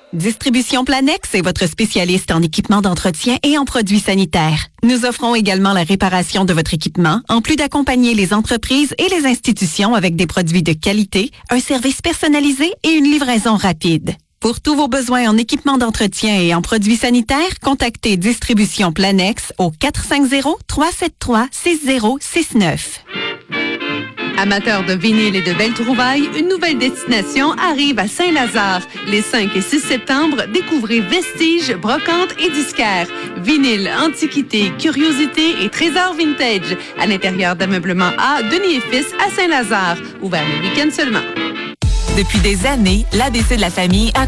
Distribution Planex est votre spécialiste en équipement d'entretien et en produits sanitaires. Nous offrons également la réparation de votre équipement, en plus d'accompagner les entreprises et les institutions avec des produits de qualité, un service personnalisé et une livraison rapide. Pour tous vos besoins en équipement d'entretien et en produits sanitaires, contactez Distribution Planex au 450-373-6069. Amateurs de vinyle et de belles trouvailles, une nouvelle destination arrive à Saint-Lazare. Les 5 et 6 septembre, découvrez Vestiges, Brocantes et Disquaires. Vinyle, antiquités, curiosités et trésors vintage. À l'intérieur d'ameublement A, Denis et Fils à Saint-Lazare. Ouvert les week-ends seulement. Depuis des années, l'ABC de la famille a